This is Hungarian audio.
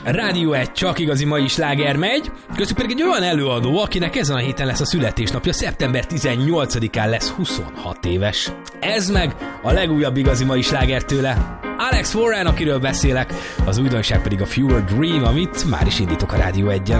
Rádió 1 csak igazi mai sláger megy, köztük pedig egy olyan előadó, akinek ezen a héten lesz a születésnapja, szeptember 18-án lesz 26 éves. Ez meg a legújabb igazi mai sláger tőle. Alex Warren, akiről beszélek, az újdonság pedig a Fewer Dream, amit már is indítok a Rádió 1-en.